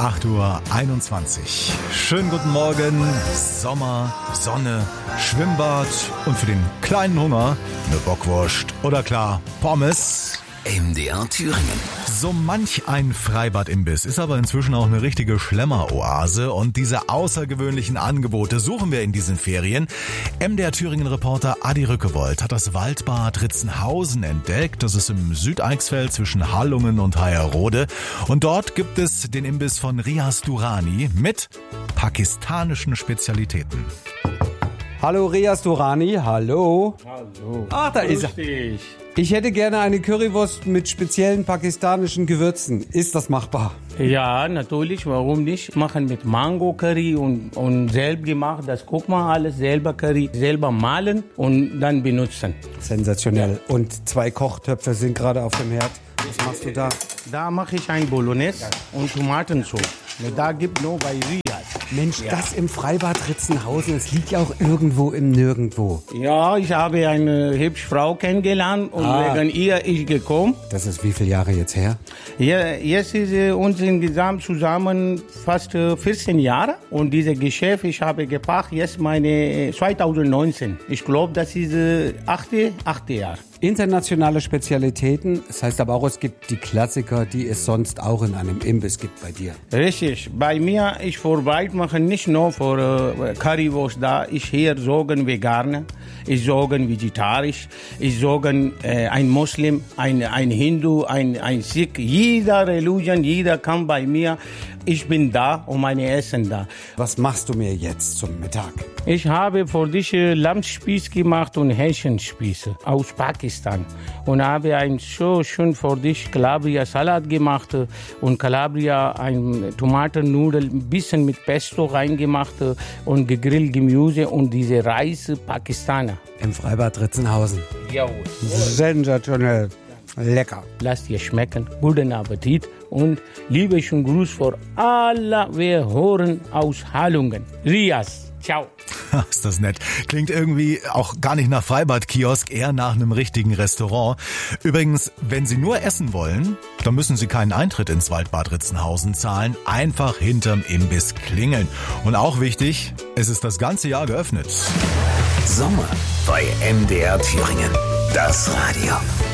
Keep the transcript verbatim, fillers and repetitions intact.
acht Uhr einundzwanzig. Schönen guten Morgen, Sommer, Sonne, Schwimmbad und für den kleinen Hunger eine Bockwurst oder klar Pommes. M D R Thüringen. So manch ein Freibadimbiss ist aber inzwischen auch eine richtige Schlemmeroase und diese außergewöhnlichen Angebote suchen wir in diesen Ferien. M D R Thüringen-Reporter Adi Rückewold hat das Waldbad Ritzenhausen entdeckt. Das ist im Südeichsfeld zwischen Hallungen und Hayerrode. Und dort gibt es den Imbiss von Riaz Durrani mit pakistanischen Spezialitäten. Hallo Riaz Durrani, hallo. Hallo. Ach, da ist er. Dich. Ich hätte gerne eine Currywurst mit speziellen pakistanischen Gewürzen. Ist das machbar? Ja, natürlich, warum nicht? Machen mit Mango-Curry und, und selbst gemacht, das guck mal alles, selber Curry, selber mahlen und dann benutzen. Sensationell. Und zwei Kochtöpfe sind gerade auf dem Herd. Was machst du da? Da mache ich ein Bolognese und Tomatensauce. Da gibt nur bei Riaz. Mensch, ja. Das im Freibad Ritzenhausen, es liegt ja auch irgendwo im Nirgendwo. Ja, ich habe eine hübsche Frau kennengelernt und ah. wegen ihr ich gekommen. Das ist wie viele Jahre jetzt her? Ja, jetzt ist äh, uns insgesamt zusammen fast äh, vierzehn Jahre. Und dieses Geschäft, ich habe gepachtet jetzt meine zwanzig neunzehn. Ich glaube, das ist äh, achte, achte Jahr. Internationale Spezialitäten, das heißt aber auch, es gibt die Klassiker, die es sonst auch in einem Imbiss gibt bei dir. Richtig, bei mir, ich vorbereite mache nicht nur für äh, Currywurst da, ich hier sogen Veganer, ich sogen vegetarisch, ich sogen äh, ein Muslim, ein, ein Hindu, ein, ein Sikh, jeder Religion, jeder kann bei mir. Ich bin da und meine Essen da. Was machst du mir jetzt zum Mittag? Ich habe für dich Lammspieß gemacht und Hähnchenspieße aus Pakistan. Und habe ein so schön für dich Calabria-Salat gemacht und Calabria ein Tomatennudel, ein bisschen mit Pesto reingemacht und gegrillt Gemüse und diese Reis Pakistaner. Im Freibad Ritzenhausen. Jawohl. Sensationell. Lecker. Lass dir schmecken. Guten Appetit und liebe und Gruß für alle, wir hören aus Hallungen. Riaz. Ciao. Ist das nett. Klingt irgendwie auch gar nicht nach Freibadkiosk, eher nach einem richtigen Restaurant. Übrigens, wenn Sie nur essen wollen, dann müssen Sie keinen Eintritt ins Waldbad Ritzenhausen zahlen. Einfach hinterm Imbiss klingeln. Und auch wichtig, es ist das ganze Jahr geöffnet. Sommer bei M D R Thüringen. Das Radio.